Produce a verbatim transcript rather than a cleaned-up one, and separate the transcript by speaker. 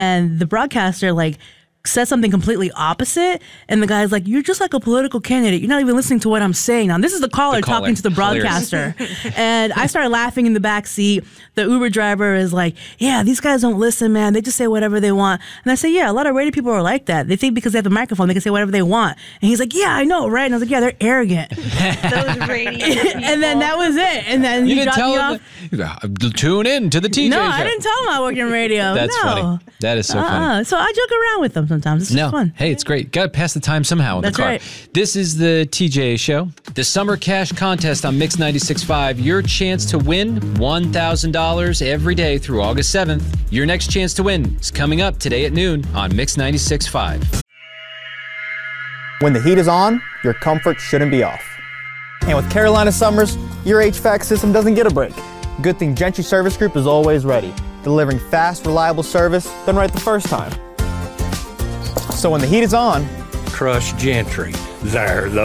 Speaker 1: and the broadcaster like says something completely opposite, and the guy's like, "You're just like a political candidate. You're not even listening to what I'm saying." Now, this is the caller,
Speaker 2: the caller.
Speaker 1: talking to the broadcaster. And I started laughing in the back seat. The Uber driver is like, "Yeah, these guys don't listen, man. They just say whatever they want." And I say, "Yeah, a lot of radio people are like that. They think because they have a microphone, they can say whatever they want." And he's like, "Yeah, I know, right?" And I was like, "Yeah, they're arrogant."
Speaker 3: Those radio people.
Speaker 1: And then that was it. And then
Speaker 2: You
Speaker 1: he
Speaker 2: didn't
Speaker 1: dropped me
Speaker 2: tell
Speaker 1: off.
Speaker 2: him. That, tune in to the T J
Speaker 1: No,
Speaker 2: show.
Speaker 1: I didn't tell him I work in radio.
Speaker 2: That's
Speaker 1: no.
Speaker 2: funny. That is so
Speaker 1: uh-uh.
Speaker 2: funny.
Speaker 1: So I joke around with them sometimes. It's
Speaker 2: No,
Speaker 1: just fun.
Speaker 2: hey, it's great. Got to pass the time somehow in
Speaker 1: That's
Speaker 2: the car.
Speaker 1: right.
Speaker 2: This is the T J Show. The Summer Cash Contest on Mix ninety-six point five. Your chance to win one thousand dollars every day through August seventh. Your next chance to win is coming up today at noon on Mix ninety-six point five.
Speaker 4: When the heat is on, your comfort shouldn't be off. And with Carolina Summers, your H V A C system doesn't get a break. Good thing Gentry Service Group is always ready, delivering fast, reliable service done right the first time. So when the heat is on,
Speaker 5: Crush Gentry. They're the